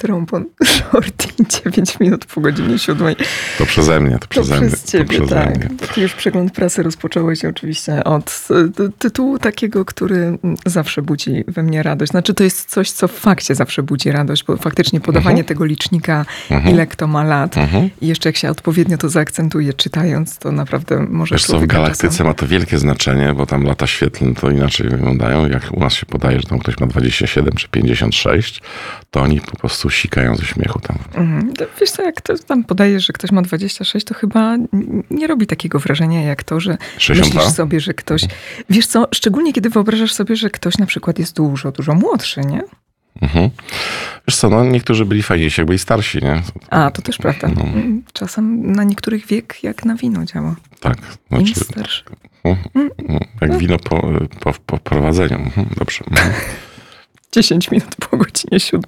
trombon, shorty, 9 minut po godzinie 7. To przeze mnie, to przeze mnie. Przez ciebie, to przeze tak. mnie. Ty już przegląd prasy rozpocząłeś oczywiście od tytułu takiego, który zawsze budzi we mnie radość. Znaczy to jest coś, co w fakcie zawsze budzi radość, bo faktycznie podawanie tego licznika, ile kto ma lat i jeszcze jak się odpowiednio to zaakcentuje czytając, to naprawdę może Wiesz co, w galaktyce ma to wielkie znaczenie, bo tam lata świetlne to inaczej wyglądają. Jak u nas się podaje, że tam ktoś ma 27 czy 56, to oni po prostu sikają ze śmiechu tam. Wiesz co, jak ktoś tam podaje, że ktoś ma 26, to chyba nie robi takiego wrażenia jak to, że 62? myślisz sobie, że ktoś... Wiesz co, szczególnie kiedy wyobrażasz sobie, że ktoś na przykład jest dużo, dużo młodszy, nie? Wiesz co, no niektórzy byli fajniejsi, jak byli starsi, nie? A, to też prawda. No. Czasem na niektórych wiek jak na wino działa. Tak. Im Znaczy, starszy. jak wino po prowadzeniu. Dobrze. 10 minut po godzinie 7.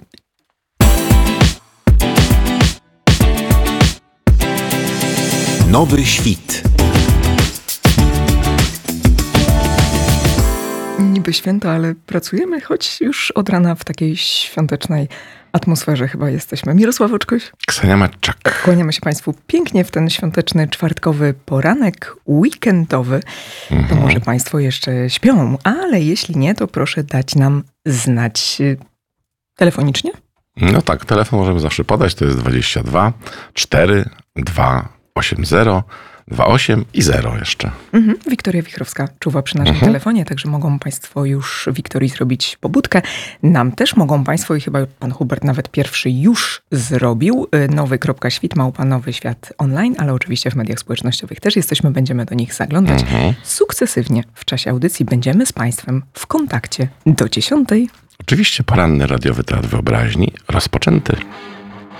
Nowy świt. Niby święta, ale pracujemy, choć już od rana w takiej świątecznej atmosferze chyba jesteśmy. Mirosław Oczkoś. Ksenia Matczak. Kłaniamy się Państwu pięknie w ten świąteczny, czwartkowy poranek weekendowy. To może Państwo jeszcze śpią, ale jeśli nie, to proszę dać nam znać telefonicznie. No tak, telefon możemy zawsze podać, to jest 22 4 2 80 28 i 0 jeszcze. Wiktoria Wichrowska czuwa przy naszym telefonie, także mogą Państwo już Wiktorii zrobić pobudkę. Nam też mogą Państwo, i chyba pan Hubert nawet pierwszy już zrobił, nowy.świt, Nowy Świat online, ale oczywiście w mediach społecznościowych też jesteśmy, będziemy do nich zaglądać. Sukcesywnie w czasie audycji będziemy z Państwem w kontakcie do 10. Oczywiście poranny radiowy teatr wyobraźni rozpoczęty.